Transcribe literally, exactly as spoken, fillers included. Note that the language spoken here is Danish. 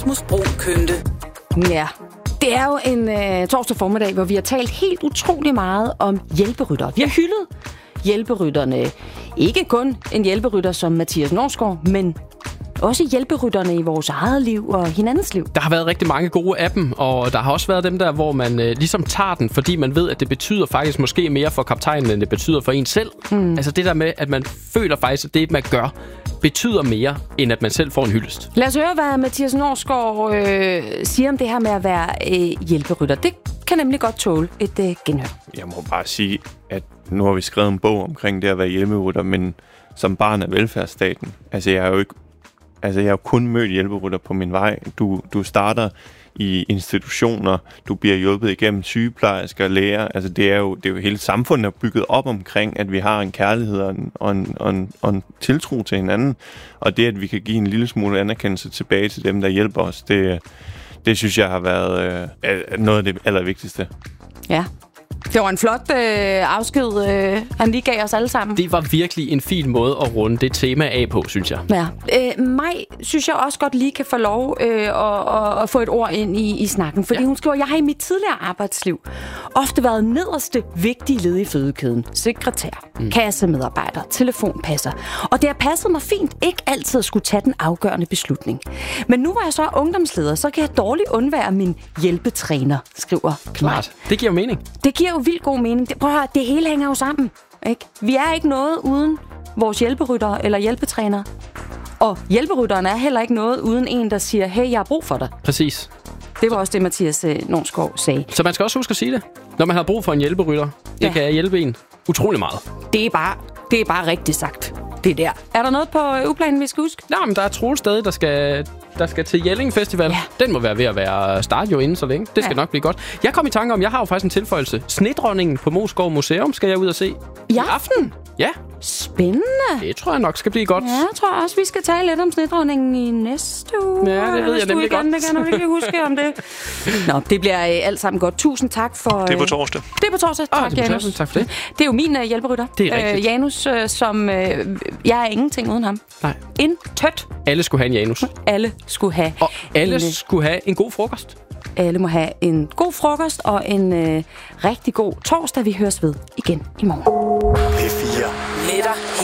Rasmus Bro Kønte. Ja, det er jo en øh, torsdag formiddag, hvor vi har talt helt utrolig meget om hjælperytter. Vi har hyldet hjælperytterne. Ikke kun en hjælperytter som Mathias Norsgaard, men også hjælperytterne i vores eget liv og hinandens liv. Der har været rigtig mange gode af dem, og der har også været dem der, hvor man øh, ligesom tager den, fordi man ved, at det betyder faktisk måske mere for kaptajnen, end det betyder for en selv. Mm. Altså det der med, at man føler faktisk, at det, man gør, betyder mere, end at man selv får en hyldest. Lad os høre, hvad Mathias Norsgaard øh, siger om det her med at være øh, hjælperytter. Det kan nemlig godt tåle et øh, genhør. Jeg må bare sige, at nu har vi skrevet en bog omkring det at være hjælperytter, men som barn af velfærdsstaten. Altså jeg har jo ikke Altså, jeg har kun mødt hjælperytter på min vej. Du, du starter i institutioner, du bliver hjulpet igennem sygeplejersker, læger. Altså, det er jo, det er jo hele samfundet er bygget op omkring, at vi har en kærlighed og en, og, en, og, en, og en tiltro til hinanden. Og det, at vi kan give en lille smule anerkendelse tilbage til dem, der hjælper os, det, det synes jeg har været øh, noget af det allervigtigste. Ja. Det var en flot øh, afsked, øh, han lige gav os alle sammen. Det var virkelig en fin måde at runde det tema af på, synes jeg. Ja. Øh, Maj synes jeg også godt lige kan få lov øh, at, at, at få et ord ind i, i snakken. Fordi ja. Hun skriver, jeg har i mit tidligere arbejdsliv ofte været nederste vigtige led i fødekæden. Sekretær, mm. kassemedarbejder, telefonpasser. Og det har passet mig fint ikke altid at skulle tage den afgørende beslutning. Men nu hvor jeg så er ungdomsleder, så kan jeg dårligt undvære min hjælpetræner, skriver Klart. Det giver mening. Det giver jo vildt god mening. Det, prøv at høre, det hele hænger jo sammen. Ikke? Vi er ikke noget uden vores hjælperytter eller hjælpetræner. Og hjælperytteren er heller ikke noget uden en, der siger, hey, jeg har brug for dig. Præcis. Det var også det, Mathias Norsgaard sagde. Så man skal også huske at sige det. Når man har brug for en hjælperytter, det ja. kan hjælpe en utrolig meget. Det er bare, det er bare rigtigt sagt. Det der. Er der noget på uplanen, vi skal huske? Nej, men der er Troels stadig, der skal, der skal til Jelling Festival. Ja. Den må være ved at være start jo inden så længe. Det skal ja. nok blive godt. Jeg kom i tanke om, jeg har jo faktisk en tilføjelse. Snedronningen på Moesgaard Museum skal jeg ud og se. I aften? Ja. Spændende. Det tror jeg nok skal blive godt. Ja, jeg tror også, vi skal tale lidt om snedronningen i næste uge. Ja, det ved jeg nemlig godt. Det kan jeg ikke huske om det. Nå, det bliver øh, alt sammen godt. Tusind tak for... Det er på torsdag. Det er på torsdag. Tak, oh, det er på Janus. Tak for det. Det er jo min uh, hjælperytter. Det er rigtigt. Uh, Janus, uh, som... Uh, jeg er ingenting uden ham. Nej. Intet. Alle skulle have en Janus. Alle skulle have... Og alle en, skulle have en god frokost. Alle må have en god frokost og en uh, rigtig god torsdag. Vi høres ved igen i morgen. P fire. Netter